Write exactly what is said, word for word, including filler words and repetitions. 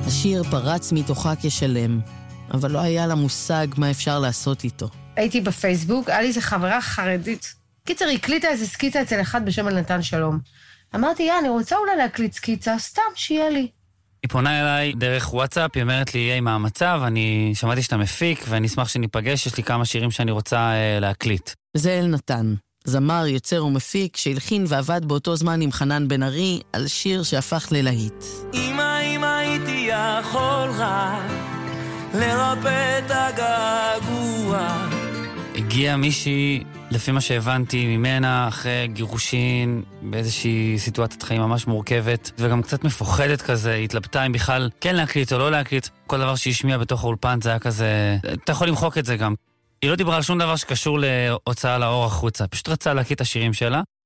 השיר פרץ מתוכה כשלם, אבל לא היה לה מושג מה אפשר לעשות איתו. הייתי בפייסבוק, היה לי איזו חברה חרדית. קיצר, היא הקליטה איזו סקיצה אצל אחד בשם נתן שלום. אמרתי, יא, אני רוצה אולי להקליט סקיצה, סתם שיהיה לי. היא פונה אליי דרך וואטסאפ, היא אומרת לי, יהיה עם המצב, אני שמעתי שאתה מפיק, ואני אשמח שניפגש, יש לי כמה שירים שאני רוצה אה, להקליט. זה אל נתן, זמר, יוצר ומפיק, שהלחין ועבד באותו זמן עם חנן בן ארי, על שיר שהפך ללהיט. אמא, אמא, הייתי יכול רק לרפא את הגעגוע. הגיעה מישהי, לפי מה שהבנתי ממנה, אחרי גירושין, באיזושהי סיטואציית חיים ממש מורכבת, וגם קצת מפוחדת כזה, התלבטה אם בכלל כן להקליט או לא להקליט. כל דבר שהשמיע בתוך האולפן זה היה כזה, אתה יכול למחוק את זה גם. היא לא דיברה על שום דבר שקשור להוצאה לאור החוצה, פשוט רצה להקליט את השירים שלה,